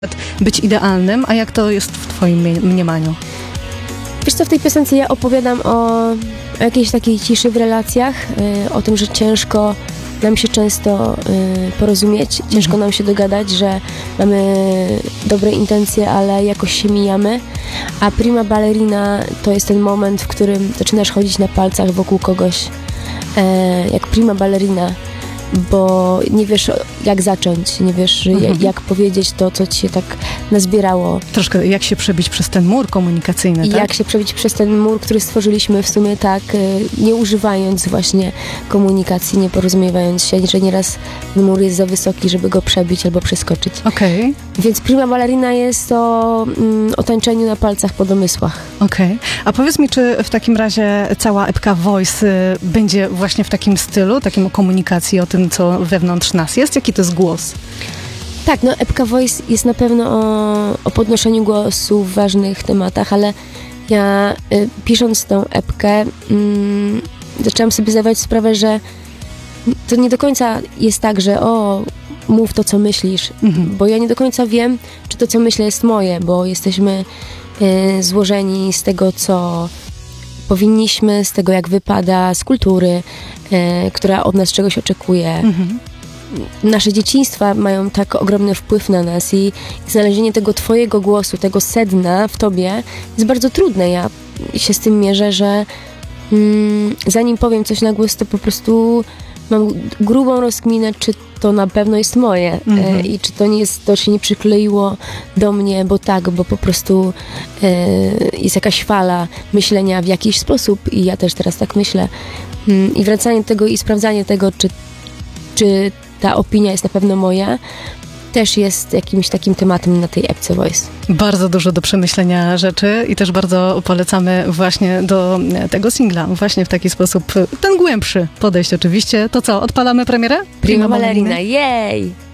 być idealnym, a jak to jest w twoim mniemaniu? Wiesz co, w tej piosence ja opowiadam o jakiejś takiej ciszy w relacjach, o tym, że ciężko nam się często porozumieć, ciężko nam się dogadać, że mamy dobre intencje, ale jakoś się mijamy, a prima ballerina to jest ten moment, w którym zaczynasz chodzić na palcach wokół kogoś, jak prima ballerina, bo nie wiesz jak zacząć, nie wiesz jak powiedzieć to, co ci się tak nazbierało. Troszkę jak się przebić przez ten mur komunikacyjny, tak? Jak się przebić przez ten mur, który stworzyliśmy w sumie tak, nie używając właśnie komunikacji, nie porozumiewając się, że nieraz ten mur jest za wysoki, żeby go przebić albo przeskoczyć. Okej. Więc prima ballerina jest o tańczeniu na palcach po domysłach. Okej. A powiedz mi, czy w takim razie cała epka Voice będzie właśnie w takim stylu, takim o komunikacji, o tym, co wewnątrz nas jest? Jaki to jest głos? Tak, no epka Voice jest na pewno o podnoszeniu głosu w ważnych tematach, ale ja pisząc tą epkę zaczęłam sobie zdawać sprawę, że to nie do końca jest tak, że mów to, co myślisz, bo ja nie do końca wiem, czy to, co myślę, jest moje, bo jesteśmy złożeni z tego, co powinniśmy, z tego, jak wypada, z kultury, która od nas czegoś oczekuje. Nasze dzieciństwa mają tak ogromny wpływ na nas i znalezienie tego twojego głosu, tego sedna w tobie jest bardzo trudne. Ja się z tym mierzę, że zanim powiem coś na głos, to po prostu mam grubą rozkminę, czy to na pewno jest moje i czy to się nie przykleiło do mnie, bo po prostu jest jakaś fala myślenia w jakiś sposób i ja też teraz tak myślę. I wracanie do tego i sprawdzanie tego, czy ta opinia jest na pewno moja, też jest jakimś takim tematem na tej epce Voice. Bardzo dużo do przemyślenia rzeczy i też bardzo polecamy właśnie do tego singla, właśnie w taki sposób, ten głębszy podejść oczywiście. To co, odpalamy premierę? Prima ballerina, jej!